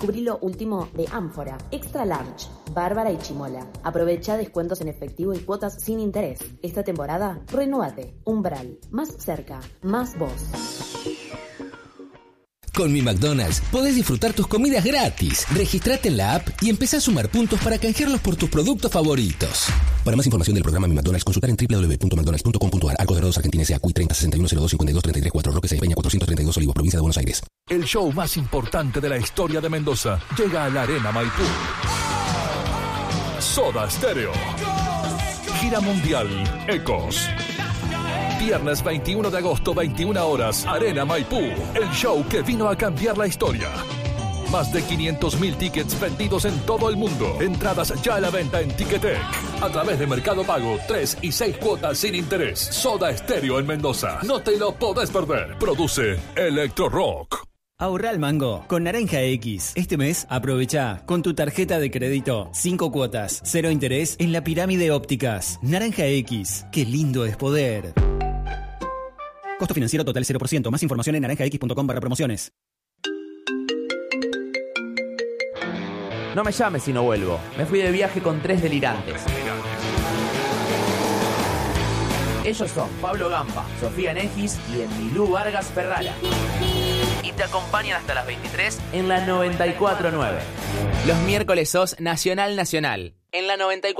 Cubrí lo último de Ánfora, Extra Large, Bárbara y Chimola. Aprovecha descuentos en efectivo y cuotas sin interés. Esta temporada, renúvate. Umbral, más cerca, más vos. Con Mi McDonald's podés disfrutar tus comidas gratis. Registrate en la app y empezá a sumar puntos para canjearlos por tus productos favoritos. Para más información del programa Mi McDonald's, consultar en www.mcdonalds.com.ar. Arcos Dorados Argentina S.A. CUI 30 61 02 52 33 4 Roque Sáenz Peña 432 Olivos, provincia de Buenos Aires. El show más importante de la historia de Mendoza llega a la Arena Maipú. Soda Stereo. Gira mundial Ecos. Viernes 21 de agosto, 21 horas, Arena Maipú. El show que vino a cambiar la historia. Más de 500.000 tickets vendidos en todo el mundo. Entradas ya a la venta en Ticketek. A través de Mercado Pago, 3 y 6 cuotas sin interés. Soda Stereo en Mendoza. No te lo podés perder. Produce Electro Rock. Ahorra al mango con Naranja X. Este mes aprovecha con tu tarjeta de crédito 5 cuotas, 0 interés en la Pirámide Ópticas. Naranja X. Qué lindo es poder. Costo financiero total 0%. Más información en naranjax.com/promociones. No me llames si no vuelvo. Me fui de viaje con 3 delirantes. Ellos son Pablo Gamba, Sofía Negis y Emilú Vargas Ferrara. Y te acompañan hasta las 23 en la 94.9. Los miércoles sos Nacional Nacional en la 94.9.